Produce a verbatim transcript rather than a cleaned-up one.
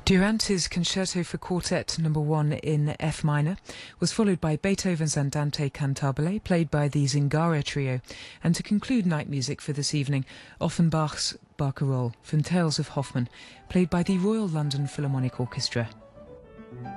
Durante's Concerto for Quartet number one in F minor was followed by Beethoven's Andante Cantabile, played by the Zingara Trio, and to conclude night music for this evening, Offenbach's Barcarolle from Tales of Hoffmann, played by the Royal London Philharmonic Orchestra.